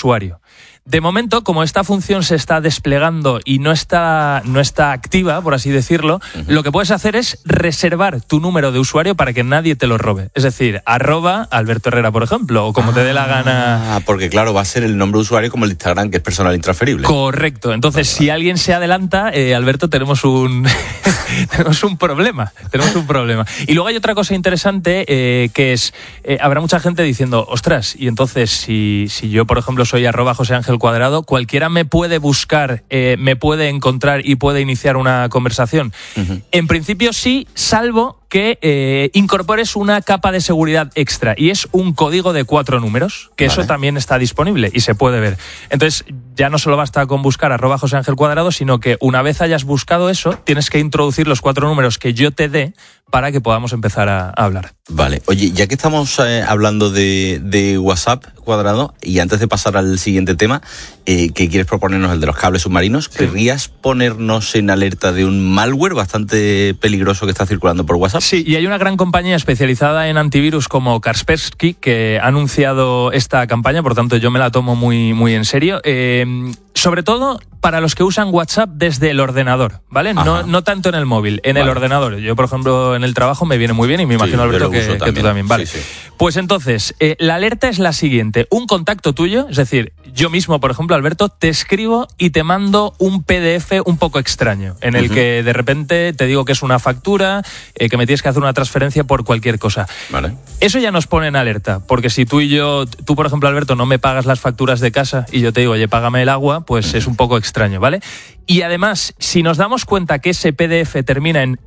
usuario. De momento, como esta función se está desplegando y no está activa, por así decirlo, lo que puedes hacer es reservar tu número de usuario para que nadie te lo robe. Es decir, @Alberto Herrera, por ejemplo, o como te dé la gana. Porque claro, va a ser el nombre de usuario como el Instagram, que es personal intransferible. Correcto. Entonces, si alguien se adelanta, Alberto, tenemos un problema. Y luego hay otra cosa interesante, que es, habrá mucha gente diciendo, ostras, y entonces si yo, por ejemplo, soy @José Ángel Cuadrado, cualquiera me puede buscar, me puede encontrar y puede iniciar una conversación. En principio sí, salvo que incorpores una capa de seguridad extra, y es un código de 4 números, que eso también está disponible y se puede ver. Entonces, ya no solo basta con buscar @José Ángel Cuadrado, sino que una vez hayas buscado eso, tienes que introducir los 4 números que yo te dé para que podamos empezar a hablar. Vale. Oye, ya que estamos hablando de WhatsApp, Cuadrado, y antes de pasar al siguiente tema, que quieres proponernos, el de los cables submarinos, sí. ¿Querrías ponernos en alerta de un malware bastante peligroso que está circulando por WhatsApp? Sí, y hay una gran compañía especializada en antivirus como Kaspersky que ha anunciado esta campaña, por tanto yo me la tomo muy, muy en serio. Sobre todo para los que usan WhatsApp desde el ordenador, ¿vale? No tanto en el móvil, en el ordenador. Yo, por ejemplo, en el trabajo me viene muy bien y me imagino, Alberto, que tú también. Vale. Sí. Pues entonces, la alerta es la siguiente. Un contacto tuyo, es decir, yo mismo, por ejemplo, Alberto, te escribo y te mando un PDF un poco extraño, en el que de repente te digo que es una factura, que me tienes que hacer una transferencia por cualquier cosa. Vale. Eso ya nos pone en alerta, porque si tú, por ejemplo, Alberto, no me pagas las facturas de casa y yo te digo, oye, págame el agua, pues es un poco extraño, ¿vale? Y además, si nos damos cuenta que ese PDF termina en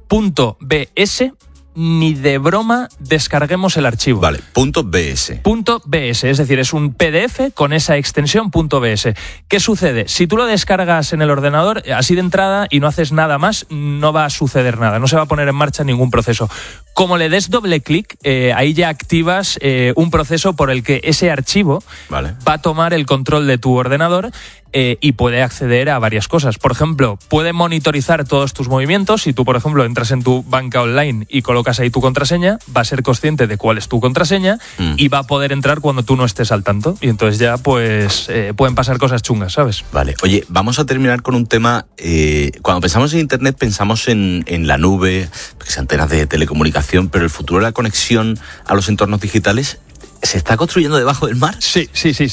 .bs, ni de broma descarguemos el archivo. Vale, .bs. .bs, es decir, es un PDF con esa extensión .bs. ¿Qué sucede? Si tú lo descargas en el ordenador, así de entrada, y no haces nada más, no va a suceder nada, no se va a poner en marcha ningún proceso. Como le des doble clic, ahí ya activas un proceso por el que ese archivo va a tomar el control de tu ordenador y puede acceder a varias cosas. Por ejemplo, puede monitorizar todos tus movimientos. Si tú, por ejemplo, entras en tu banca online y colocas ahí tu contraseña, va a ser consciente de cuál es tu contraseña y va a poder entrar cuando tú no estés al tanto. Y entonces ya, pues, pueden pasar cosas chungas, ¿sabes? Vale. Oye, vamos a terminar con un tema. Cuando pensamos en Internet, pensamos en la nube, antenas de telecomunicación, pero el futuro de la conexión a los entornos digitales ¿se está construyendo debajo del mar? Sí.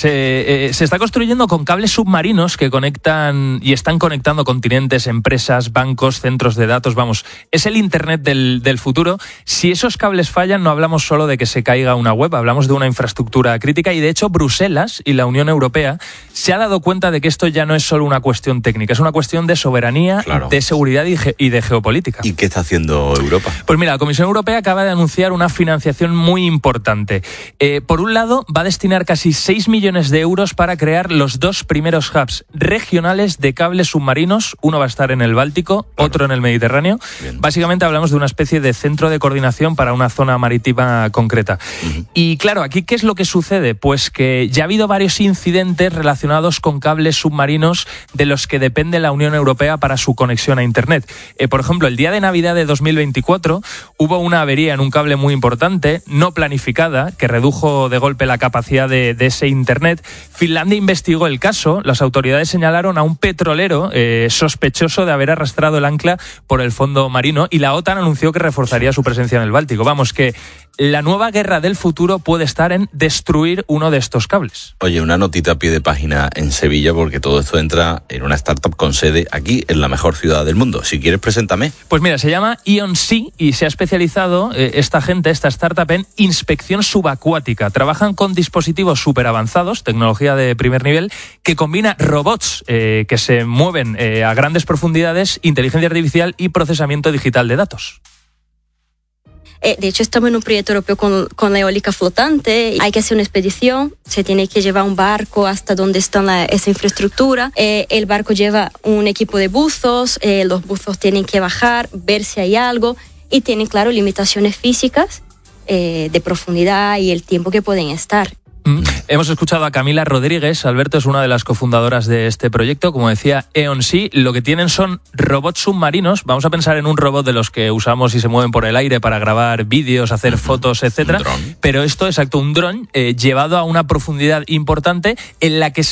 Se está construyendo con cables submarinos que conectan y están conectando continentes, empresas, bancos, centros de datos. Vamos, es el Internet del futuro. Si esos cables fallan, no hablamos solo de que se caiga una web, hablamos de una infraestructura crítica. Y de hecho, Bruselas y la Unión Europea se ha dado cuenta de que esto ya no es solo una cuestión técnica, es una cuestión de soberanía, de seguridad y de geopolítica. ¿Y qué está haciendo Europa? Pues mira, la Comisión Europea acaba de anunciar una financiación muy importante. Por un lado, va a destinar casi 6 millones de euros para crear los 2 primeros hubs regionales de cables submarinos. Uno va a estar en el Báltico, otro en el Mediterráneo. Bien. Básicamente hablamos de una especie de centro de coordinación para una zona marítima concreta. Y claro, aquí, ¿qué es lo que sucede? Pues que ya ha habido varios incidentes relacionados con cables submarinos de los que depende la Unión Europea para su conexión a Internet. Por ejemplo, el día de Navidad de 2024 hubo una avería en un cable muy importante, no planificada, que redujo de golpe la capacidad de ese Internet. Finlandia investigó el caso. Las autoridades señalaron a un petrolero sospechoso de haber arrastrado el ancla por el fondo marino, y la OTAN anunció que reforzaría su presencia en el Báltico. Vamos, que la nueva guerra del futuro puede estar en destruir uno de estos cables. Oye, una notita a pie de página en Sevilla, porque todo esto entra en una startup con sede aquí, en la mejor ciudad del mundo. Si quieres, preséntame. Pues mira, se llama IonSea y se ha especializado esta startup en inspección subacuática. Trabajan con dispositivos súper avanzados, tecnología de primer nivel, que combina robots que se mueven a grandes profundidades, inteligencia artificial y procesamiento digital de datos. De hecho, estamos en un proyecto europeo con la eólica flotante. Hay que hacer una expedición, se tiene que llevar un barco hasta donde está esa infraestructura. El barco lleva un equipo de buzos, los buzos tienen que bajar, ver si hay algo, y tienen, claro, limitaciones físicas de profundidad y el tiempo que pueden estar. Hemos escuchado a Camila Rodríguez. Alberto es una de las cofundadoras de este proyecto. Como decía, IonSea, lo que tienen son robots submarinos. Vamos a pensar en un robot de los que usamos y se mueven por el aire para grabar vídeos, hacer fotos, etcétera. Pero esto, exacto, un dron llevado a una profundidad importante en la que